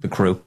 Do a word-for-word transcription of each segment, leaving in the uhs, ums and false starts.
the crew.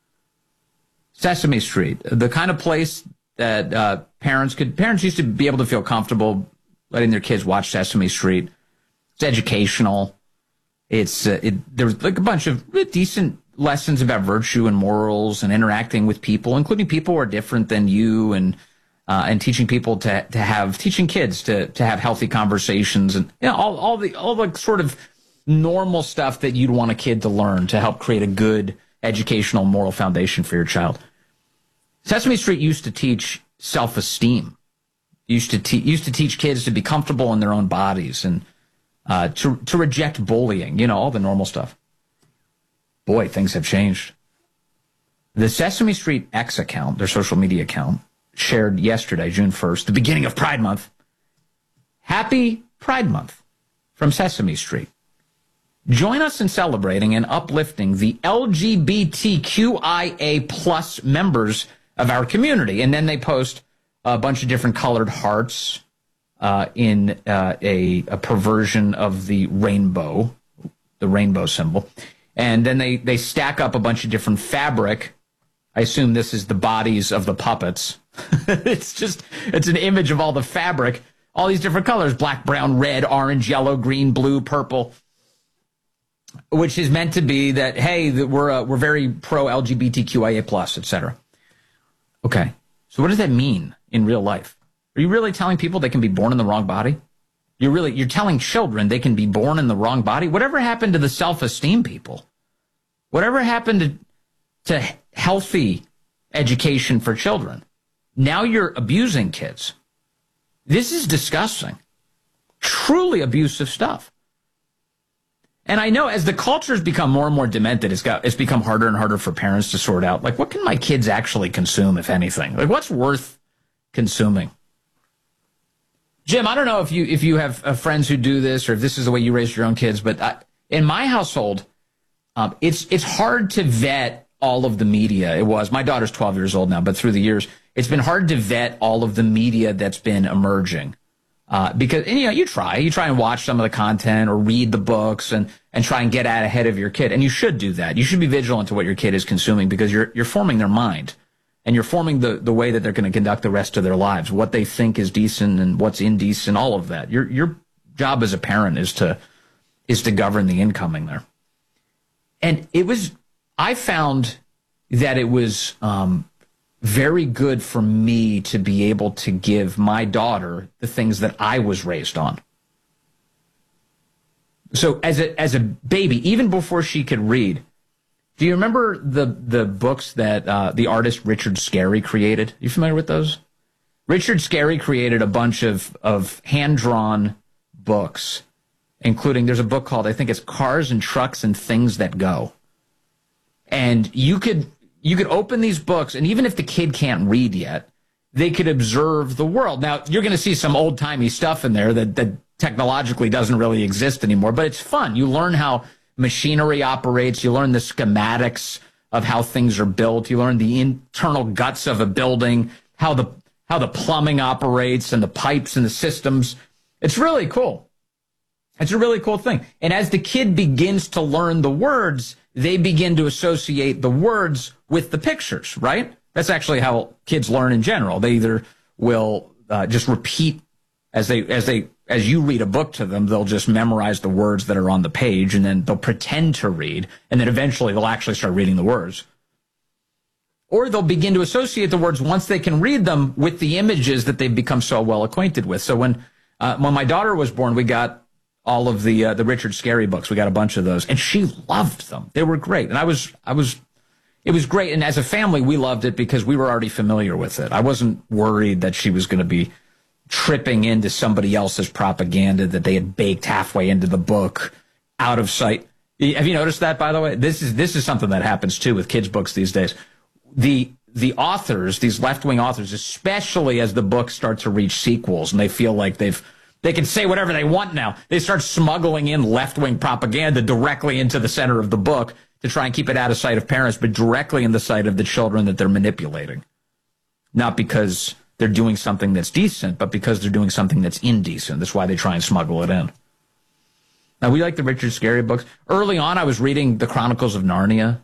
Sesame Street, the kind of place that uh, parents could, parents used to be able to feel comfortable letting their kids watch Sesame Street. It's educational. It's, uh, it, there's like a bunch of decent lessons about virtue and morals and interacting with people, including people who are different than you, and uh, and teaching people to to have, teaching kids to to have healthy conversations, and you know, all all the all the sort of normal stuff that you'd want a kid to learn to help create a good educational moral foundation for your child. Sesame Street used to teach self-esteem. Used to te- used to teach kids to be comfortable in their own bodies, and uh, to to reject bullying. You know, all the normal stuff. Boy, things have changed. The Sesame Street X account, their social media account, shared yesterday, June first, the beginning of Pride Month. Happy Pride Month from Sesame Street. Join us in celebrating and uplifting the L G B T Q I A plus members of our community. And then they post a bunch of different colored hearts uh, in uh, a, a perversion of the rainbow, the rainbow symbol. And then they, they stack up a bunch of different fabric. I assume this is the bodies of the puppets. It's just, it's an image of all the fabric, all these different colors, black, brown, red, orange, yellow, green, blue, purple, which is meant to be that, hey, that we're, uh, we're very pro-L G B T Q I A plus, et cetera. Okay, so what does that mean in real life? Are you really telling people they can be born in the wrong body? You're really, you're telling children they can be born in the wrong body? Whatever happened to the self-esteem people? Whatever happened to, to healthy education for children? Now you're abusing kids. This is disgusting. Truly abusive stuff. And I know as the culture's become more and more demented, it's got, it's become harder and harder for parents to sort out, like, what can my kids actually consume, if anything? Like, what's worth consuming? Jim, I don't know if you if you have uh, friends who do this, or if this is the way you raised your own kids, but I, in my household, um, it's it's hard to vet all of the media. It was. My daughter's twelve years old now, but through the years, it's been hard to vet all of the media that's been emerging. Uh, because, and, you know, you try, you try and watch some of the content or read the books and, and try and get out ahead of your kid. And you should do that. You should be vigilant to what your kid is consuming, because you're, you're forming their mind, and you're forming the, the way that they're going to conduct the rest of their lives, what they think is decent and what's indecent, all of that. Your, your job as a parent is to, is to govern the incoming there. And it was, I found that it was, um, very good for me to be able to give my daughter the things that I was raised on. So as a as a baby, even before she could read, do you remember the the books that uh, the artist Richard Scarry created? You familiar with those? Richard Scarry created a bunch of of hand-drawn books, including, there's a book called, I think it's Cars and Trucks and Things That Go. And you could You could open these books, and even if the kid can't read yet, they could observe the world. Now, you're going to see some old-timey stuff in there that, that technologically doesn't really exist anymore, but it's fun. You learn how machinery operates. You learn the schematics of how things are built. You learn the internal guts of a building, how the how the plumbing operates and the pipes and the systems. It's really cool. It's a really cool thing. And as the kid begins to learn the words, they begin to associate the words with the pictures, right? That's actually how kids learn in general. They either will uh, just repeat as they as they as you read a book to them, they'll just memorize the words that are on the page, and then they'll pretend to read, and then eventually they'll actually start reading the words. Or they'll begin to associate the words once they can read them with the images that they've become so well acquainted with. So when uh, when my daughter was born, we got all of the uh, the Richard Scarry books. We got a bunch of those, and she loved them. They were great, and I was I was it was great. And as a family, we loved it because we were already familiar with it. I wasn't worried that she was going to be tripping into somebody else's propaganda that they had baked halfway into the book, out of sight. Have you noticed that, by the way? This is this is something that happens too with kids' books these days. The the authors, these left-wing authors, especially as the books start to reach sequels and they feel like they've they can say whatever they want now, they start smuggling in left-wing propaganda directly into the center of the book to try and keep it out of sight of parents, but directly in the sight of the children that they're manipulating. Not because they're doing something that's decent, but because they're doing something that's indecent. That's why they try and smuggle it in. Now, we like the Richard Scarry books. Early on, I was reading the Chronicles of Narnia.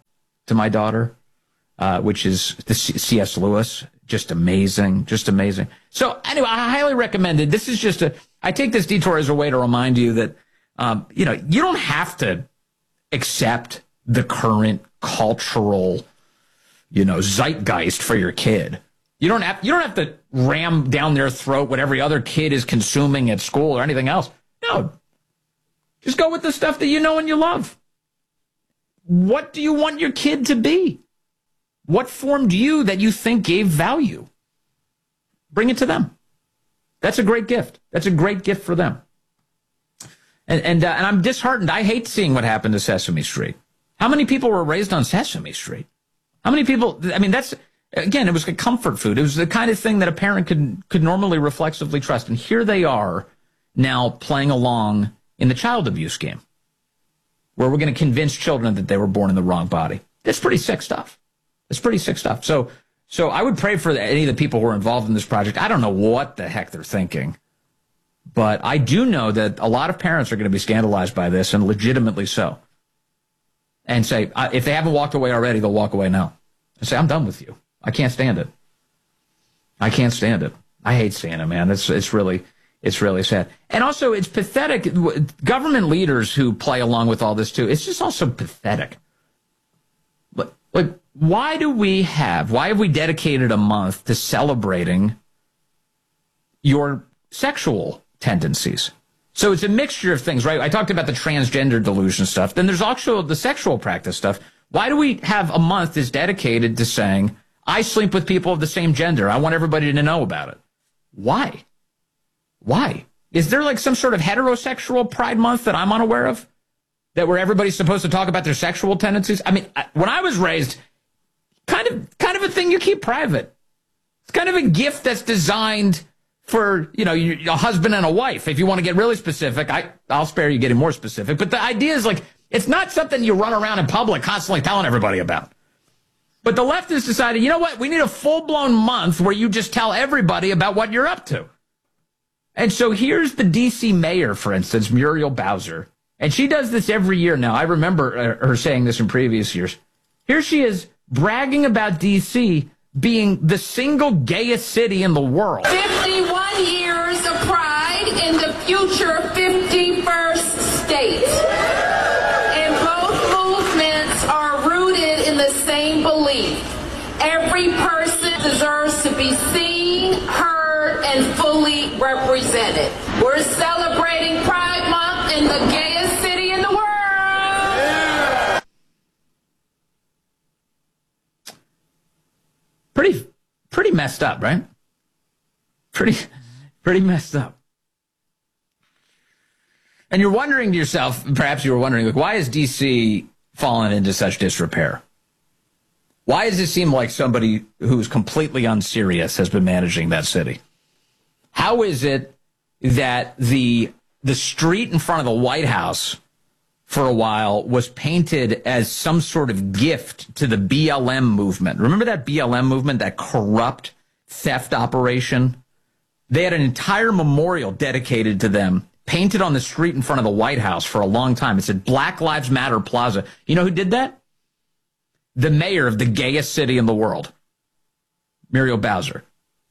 to my daughter, uh, which is the C S. Lewis. Just amazing, just amazing. So anyway, I highly recommend it. This is just a, I take this detour as a way to remind you that, um, you know, you don't have to accept the current cultural, you know, zeitgeist for your kid. You don't have, you don't have to ram down their throat what every other kid is consuming at school or anything else. No, just go with the stuff that you know and you love. What do you want your kid to be? What formed you that you think gave value? Bring it to them. That's a great gift. That's a great gift for them. And and, uh, and I'm disheartened. I hate seeing what happened to Sesame Street. How many people were raised on Sesame Street? How many people? I mean, that's, again, it was a comfort food. It was the kind of thing that a parent could could normally reflexively trust. And here they are now playing along in the child abuse game, where we're going to convince children that they were born in the wrong body. That's pretty sick stuff. It's pretty sick stuff. So, so I would pray for any of the people who are involved in this project. I don't know what the heck they're thinking, but I do know that a lot of parents are going to be scandalized by this, and legitimately so. And say, uh, if they haven't walked away already, they'll walk away now. And say, I'm done with you. I can't stand it. I can't stand it. I hate seeing it, man. It's it's really it's really sad. And also, it's pathetic. Government leaders who play along with all this too. It's just also pathetic. But like. Why do we have, why have we dedicated a month to celebrating your sexual tendencies? So it's a mixture of things, right? I talked about the transgender delusion stuff. Then there's also the sexual practice stuff. Why do we have a month that's dedicated to saying, I sleep with people of the same gender. I want everybody to know about it. Why? Why? Is there like some sort of heterosexual pride month that I'm unaware of? That where everybody's supposed to talk about their sexual tendencies? I mean, when I was raised, Kind of, kind of a thing you keep private. It's kind of a gift that's designed for, you know, a husband and a wife. If you want to get really specific, I, I'll spare you getting more specific. But the idea is like, it's not something you run around in public constantly telling everybody about. But the left has decided, you know what? We need a full-blown month where you just tell everybody about what you're up to. And so here's the D C mayor, for instance, Muriel Bowser. And she does this every year now. I remember her saying this in previous years. Here she is, bragging about D C being the single gayest city in the world. fifty-one years of pride in the future fifty-first state. And both movements are rooted in the same belief. Every person deserves to be seen, heard, and fully represented. We're celebrating Pride Month in the gayest city in the world. Pretty, pretty messed up, right? Pretty, pretty messed up. And you're wondering to yourself, perhaps you were wondering, like, why is D C fallen into such disrepair? Why does it seem like somebody who's completely unserious has been managing that city? How is it that the the street in front of the White House for a while was painted as some sort of gift to the B L M movement? Remember that B L M movement, that corrupt theft operation? They had an entire memorial dedicated to them, painted on the street in front of the White House for a long time. It said Black Lives Matter Plaza. You know who did that? The mayor of the gayest city in the world, Muriel Bowser.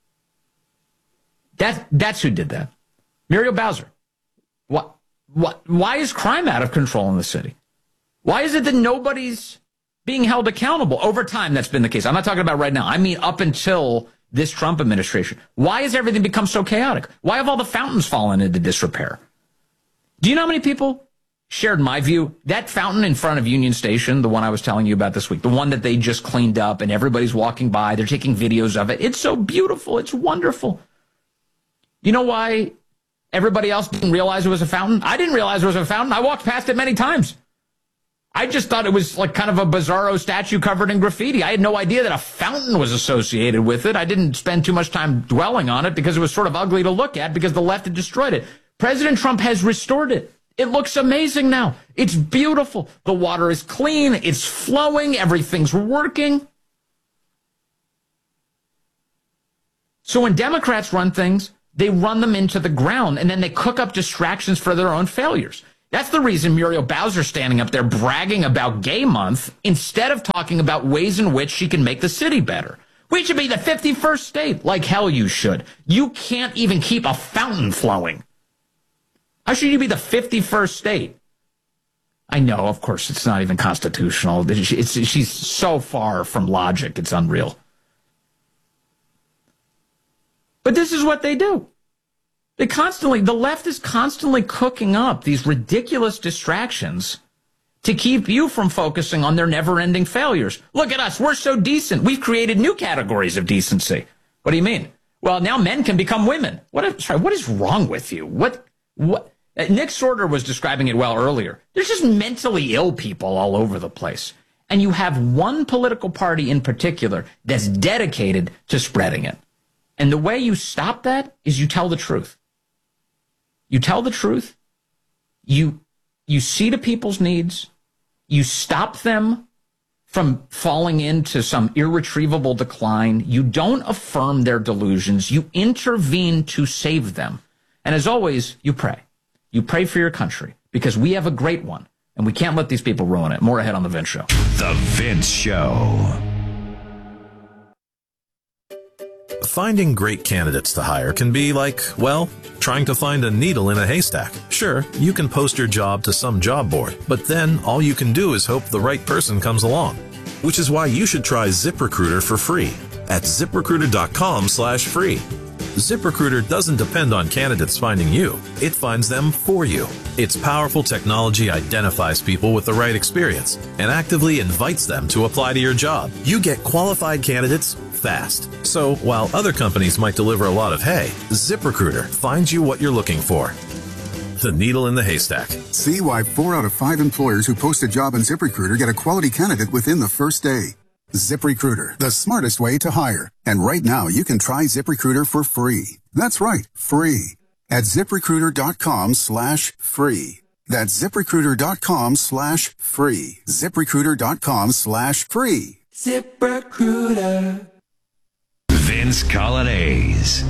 That, that's who did that. Muriel Bowser. What? What, why is crime out of control in the city? Why is it that nobody's being held accountable? Over time, that's been the case. I'm not talking about right now. I mean up until this Trump administration. Why has everything become so chaotic? Why have all the fountains fallen into disrepair? Do you know how many people shared my view? That fountain in front of Union Station, the one I was telling you about this week, the one that they just cleaned up and everybody's walking by, they're taking videos of it. It's so beautiful. It's wonderful. You know why everybody else didn't realize it was a fountain? I didn't realize it was a fountain. I walked past it many times. I just thought it was like kind of a bizarro statue covered in graffiti. I had no idea that a fountain was associated with it. I didn't spend too much time dwelling on it because it was sort of ugly to look at because the left had destroyed it. President Trump has restored it. It looks amazing now. It's beautiful. The water is clean. It's flowing. Everything's working. So when Democrats run things, they run them into the ground, and then they cook up distractions for their own failures. That's the reason Muriel Bowser's standing up there bragging about Gay Month instead of talking about ways in which she can make the city better. We should be the fifty-first state. Like hell you should. You can't even keep a fountain flowing. How should you be the fifty-first state? I know, of course, it's not even constitutional. It's, it's, she's so far from logic, it's unreal. But this is what they do. They constantly, the left is constantly cooking up these ridiculous distractions to keep you from focusing on their never-ending failures. Look at us. We're so decent. We've created new categories of decency. What do you mean? Well, now men can become women. What, sorry, what is wrong with you? What, what? Nick Sorter was describing it well earlier. There's just mentally ill people all over the place. And you have one political party in particular that's dedicated to spreading it. And the way you stop that is you tell the truth. You tell the truth. You, you see to people's needs. You stop them from falling into some irretrievable decline. You don't affirm their delusions. You intervene to save them. And as always, you pray. You pray for your country because we have a great one and we can't let these people ruin it. More ahead on The Vince Show. The Vince Show. Finding great candidates to hire can be like, well, trying to find a needle in a haystack. Sure, you can post your job to some job board, but then all you can do is hope the right person comes along. Which is why you should try ZipRecruiter for free at ZipRecruiter.com slash free. ZipRecruiter doesn't depend on candidates finding you. It finds them for you. Its powerful technology identifies people with the right experience and actively invites them to apply to your job. You get qualified candidates fast. So while other companies might deliver a lot of hay, ZipRecruiter finds you what you're looking for. The needle in the haystack. See why four out of five employers who post a job on ZipRecruiter get a quality candidate within the first day. ZipRecruiter, the smartest way to hire. And right now, you can try ZipRecruiter for free. That's right, free. At ZipRecruiter.com slash free. That's ZipRecruiter.com slash free. ZipRecruiter.com slash free. ZipRecruiter. Vince Colonnese.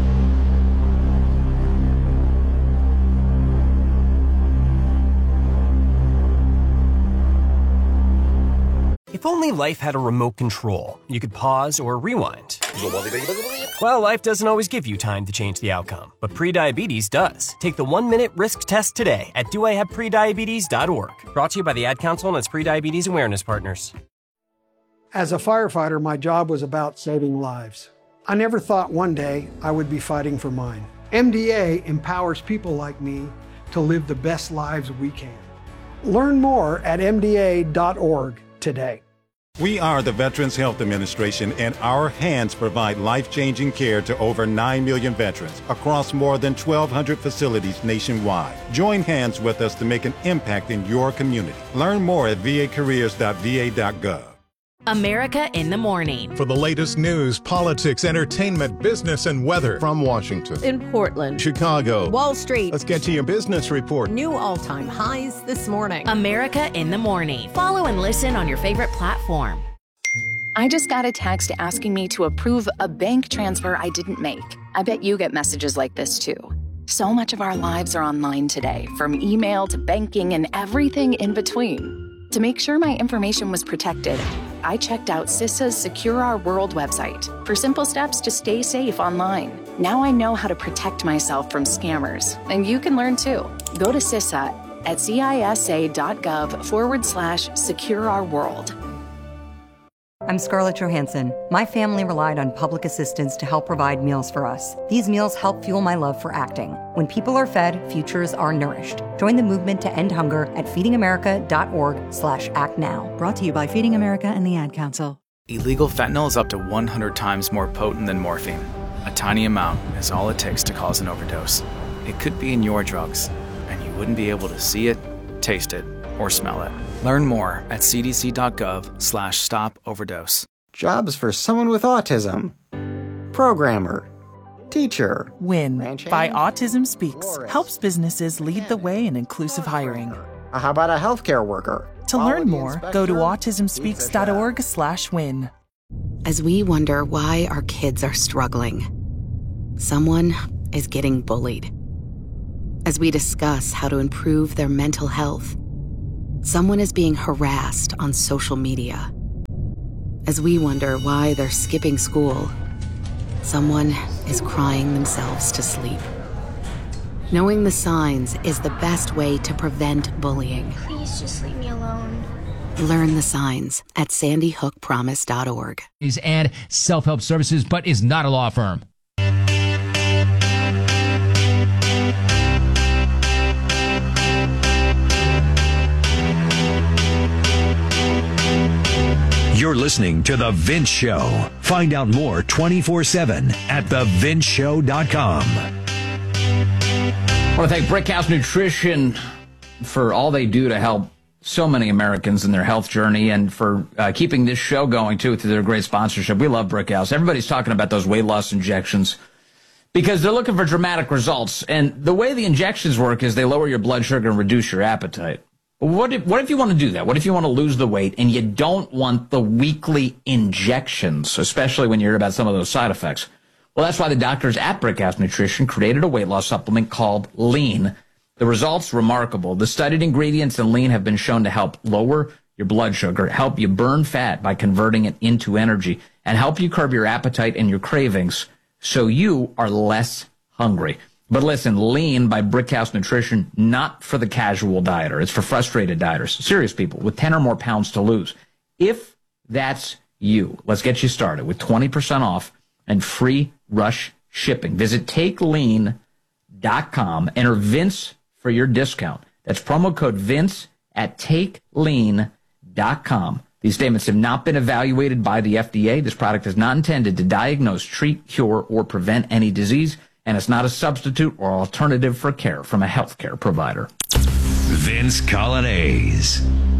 If only life had a remote control, you could pause or rewind. Well, life doesn't always give you time to change the outcome, but prediabetes does. Take the one-minute risk test today at do I have prediabetes dot org. Brought to you by the Ad Council and its Prediabetes Awareness Partners. As a firefighter, my job was about saving lives. I never thought one day I would be fighting for mine. M D A empowers people like me to live the best lives we can. Learn more at M D A dot org today. We are the Veterans Health Administration, and our hands provide life-changing care to over nine million veterans across more than twelve hundred facilities nationwide. Join hands with us to make an impact in your community. Learn more at V A careers dot V A dot gov. America in the Morning. For the latest news, politics, entertainment, business, and weather from Washington, in Portland, Chicago, Wall Street. Let's get to your business report. New all-time highs this morning. America in the Morning. Follow and listen on your favorite platform. I just got a text asking me to approve a bank transfer I didn't make. I bet you get messages like this too. So much of our lives are online today, from email to banking and everything in between. To make sure my information was protected, I checked out CISA's Secure Our World website for simple steps to stay safe online. Now I know how to protect myself from scammers, and you can learn too. Go to CISA at cisa.gov forward slash secure our world. I'm Scarlett Johansson. My family relied on public assistance to help provide meals for us. These meals help fuel my love for acting. When people are fed, futures are nourished. Join the movement to end hunger at feedingamerica.org slash act now. Brought to you by Feeding America and the Ad Council. Illegal fentanyl is up to one hundred times more potent than morphine. A tiny amount is all it takes to cause an overdose. It could be in your drugs, and you wouldn't be able to see it, taste it, or smell it. Learn more at cdc.gov slash stop overdose. Jobs for someone with autism. Programmer. Teacher. WIN by Autism Speaks helps businesses lead the way in inclusive hiring. How about a healthcare worker? To learn more, go to autismspeaks.org slash win. As we wonder why our kids are struggling, someone is getting bullied. as we discuss how to improve their mental health. Someone is being harassed on social media. As we wonder why they're skipping school, someone is crying themselves to sleep. Knowing the signs is the best way to prevent bullying. Please just leave me alone. Learn the signs at sandy hook promise dot org. And self-help services, but is not a law firm. You're listening to The Vince Show. Find out more twenty-four seven at the vince show dot com. I want to thank Brickhouse Nutrition for all they do to help so many Americans in their health journey, and for uh, keeping this show going, too, through their great sponsorship. We love Brickhouse. Everybody's talking about those weight loss injections because they're looking for dramatic results. And the way the injections work is they lower your blood sugar and reduce your appetite. What if, what if you want to do that? What if you want to lose the weight and you don't want the weekly injections, especially when you hear about some of those side effects? Well, that's why the doctors at Brickhouse Nutrition created a weight loss supplement called Lean. The results, remarkable. The studied ingredients in Lean have been shown to help lower your blood sugar, help you burn fat by converting it into energy, and help you curb your appetite and your cravings so you are less hungry. But listen, Lean by Brickhouse Nutrition, not for the casual dieter. It's for frustrated dieters, serious people with ten or more pounds to lose. If that's you, let's get you started with twenty percent off and free rush shipping. Visit take lean dot com. Enter Vince for your discount. That's promo code Vince at take lean dot com. These statements have not been evaluated by the F D A. This product is not intended to diagnose, treat, cure, or prevent any disease, and it's not a substitute or alternative for care from a healthcare provider. Vince Coglianese.